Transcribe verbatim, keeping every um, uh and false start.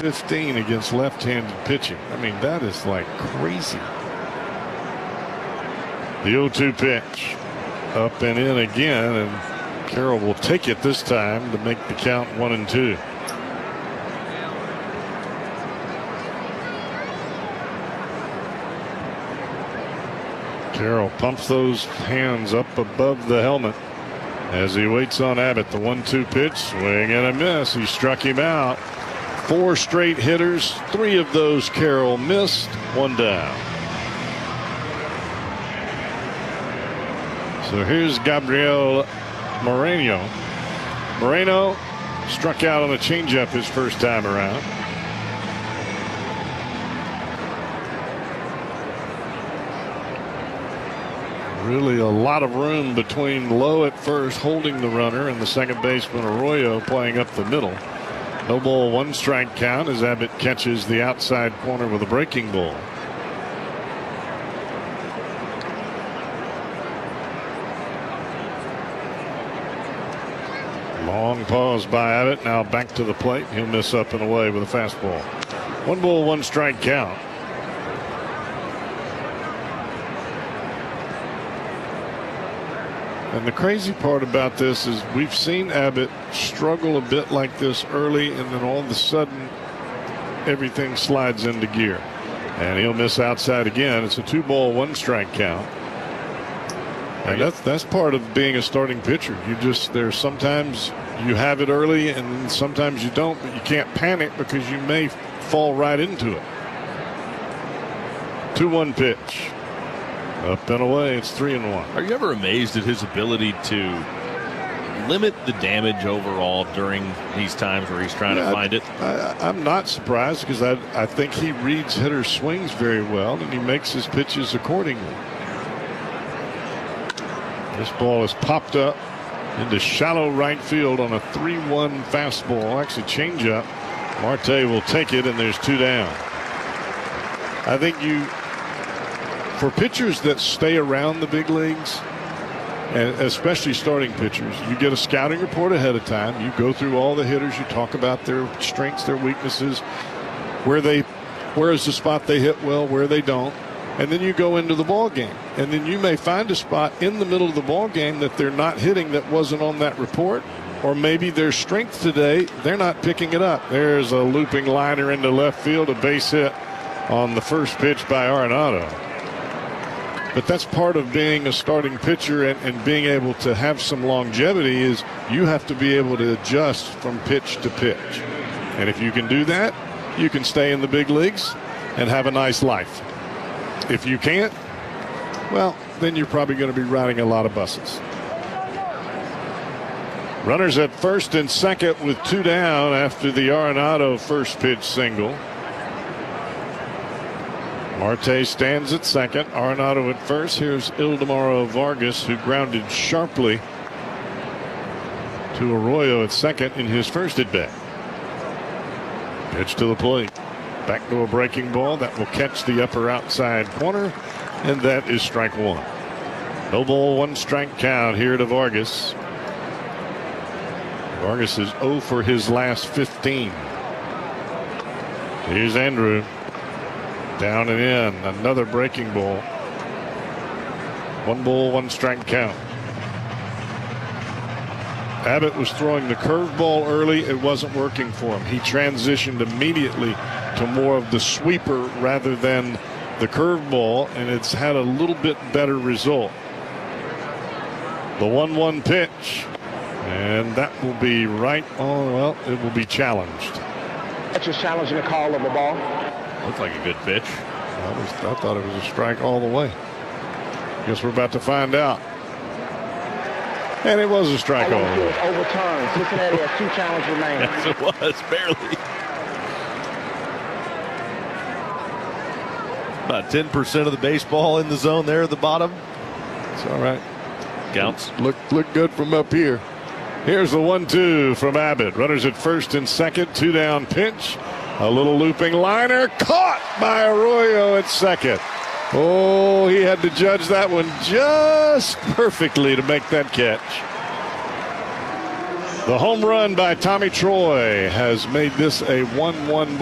fifteen against left-handed pitching. I mean, that is like crazy. The oh two pitch. Up and in again, and Carroll will take it this time to make the count one and two. Carroll pumps those hands up above the helmet as he waits on Abbott. The one two pitch, swing and a miss. He struck him out. Four straight hitters, three of those Carroll missed, one down. So here's Gabriel Moreno. Moreno struck out on a changeup his first time around. Really a lot of room between Lowe at first holding the runner and the second baseman Arroyo playing up the middle. No ball, one strike count as Abbott catches the outside corner with a breaking ball. Long pause by Abbott. Now back to the plate. He'll miss up and away with a fastball. One ball, one strike count. And the crazy part about this is we've seen Abbott struggle a bit like this early, and then all of a sudden everything slides into gear. And he'll miss outside again. It's a two ball, one strike count. And that's that's part of being a starting pitcher. You just there's sometimes you have it early and sometimes you don't, but you can't panic because you may fall right into it. two one pitch. Up and away. It's three and one. Are you ever amazed at his ability to limit the damage overall during these times where he's trying yeah, to find it? I, I'm not surprised because I I think he reads hitters' swings very well and he makes his pitches accordingly. This ball is popped up into shallow right field on a three one fastball, actually changeup. Marte will take it, and there's two down. I think you, for pitchers that stay around the big leagues, and especially starting pitchers, you get a scouting report ahead of time. You go through all the hitters. You talk about their strengths, their weaknesses, where they, where is the spot they hit well, where they don't. And then you go into the ball game, and then you may find a spot in the middle of the ball game that they're not hitting that wasn't on that report, or maybe their strength today, they're not picking it up. There's a looping liner into left field, a base hit on the first pitch by Arenado. But that's part of being a starting pitcher and, and being able to have some longevity is you have to be able to adjust from pitch to pitch. And if you can do that, you can stay in the big leagues and have a nice life. If you can't, well, then you're probably going to be riding a lot of buses. Runners at first and second with two down after the Arenado first pitch single. Marte stands at second. Arenado at first. Here's Ildemaro Vargas, who grounded sharply to Arroyo at second in his first at bat. Pitch to the plate. Back to a breaking ball that will catch the upper outside corner, and that is strike one. No ball, one strike count here to Vargas. Vargas is oh for his last fifteen. Here's Andrew. Down and in. Another breaking ball. One ball, one strike count. Abbott was throwing the curveball early. It wasn't working for him. He transitioned immediately to more of the sweeper rather than the curveball, and it's had a little bit better result. The one one pitch, and that will be right on. Well, it will be challenged. That's just challenging the call of the ball. Looked like a good pitch. I, was, I thought it was a strike all the way. Guess we're about to find out. And it was a strike all the way. Overturned. Cincinnati has two challenges remaining. Yes, it was, barely. About ten percent of the baseball in the zone there at the bottom. It's all right. Counts. Look, look good from up here. Here's the one two from Abbott. Runners at first and second. Two down pitch. A little looping liner. Caught by Arroyo at second. Oh, he had to judge that one just perfectly to make that catch. The home run by Tommy Troy has made this a one one